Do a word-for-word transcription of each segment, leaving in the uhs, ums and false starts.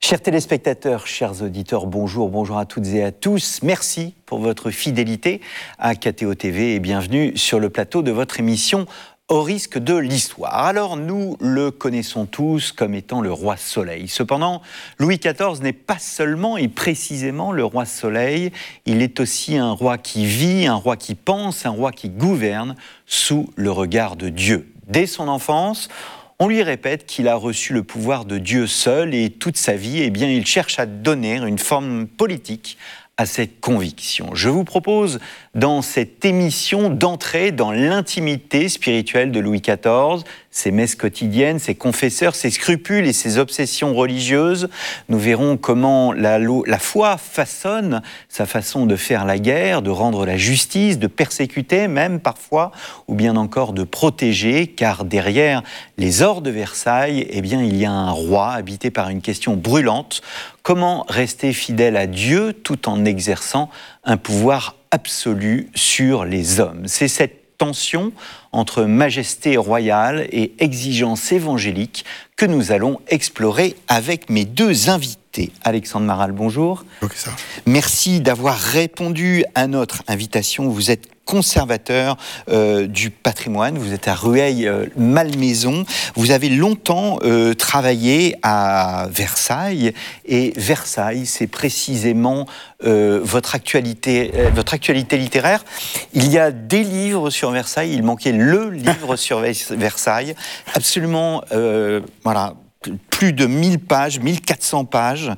Chers téléspectateurs, chers auditeurs, bonjour, bonjour à toutes et à tous. Merci pour votre fidélité à K T O T V et bienvenue sur le plateau de votre émission Au risque de l'histoire. Alors nous le connaissons tous comme étant le roi Soleil. Cependant, Louis quatorze n'est pas seulement et précisément le roi Soleil, il est aussi un roi qui vit, un roi qui pense, un roi qui gouverne sous le regard de Dieu. Dès son enfance, on lui répète qu'il a reçu le pouvoir de Dieu seul et toute sa vie, eh bien, il cherche à donner une forme politique à cette conviction. Je vous propose dans cette émission d'entrer dans l'intimité spirituelle de Louis quatorze, ses messes quotidiennes, ses confesseurs, ses scrupules et ses obsessions religieuses. Nous verrons comment la, la foi façonne sa façon de faire la guerre, de rendre la justice, de persécuter même parfois, ou bien encore de protéger, car derrière les ors de Versailles, eh bien, il y a un roi habité par une question brûlante. Comment rester fidèle à Dieu tout en exerçant un pouvoir absolu sur les hommes? C'est cette tension entre majesté royale et exigence évangélique que nous allons explorer avec mes deux invités. Alexandre Maral, bonjour. Okay, ça. Merci d'avoir répondu à notre invitation. Vous êtes conservateur euh, du patrimoine, vous êtes à Rueil-Malmaison. Vous avez longtemps euh, travaillé à Versailles, et Versailles, c'est précisément euh, votre, actualité, euh, votre actualité littéraire. Il y a des livres sur Versailles, il manquait le livre sur Versailles, absolument, euh, voilà, plus de mille pages, mille quatre cents pages,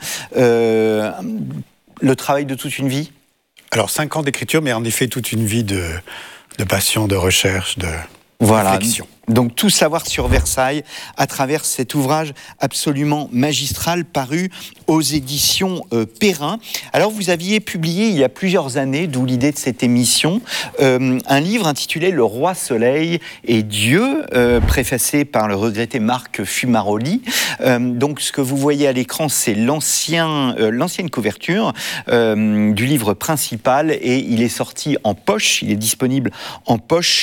euh, le travail de toute une vie. Alors, cinq ans d'écriture, mais en effet, toute une vie de, de passion, de recherche, de voilà. réflexion. Donc, tout savoir sur Versailles à travers cet ouvrage absolument magistral paru aux éditions euh, Perrin. Alors, vous aviez publié il y a plusieurs années, d'où l'idée de cette émission, euh, un livre intitulé « Le roi Soleil et Dieu euh, », préfacé par le regretté Marc Fumaroli. Euh, donc, ce que vous voyez à l'écran, c'est l'ancien, euh, l'ancienne couverture euh, du livre principal, et il est sorti en poche, il est disponible en poche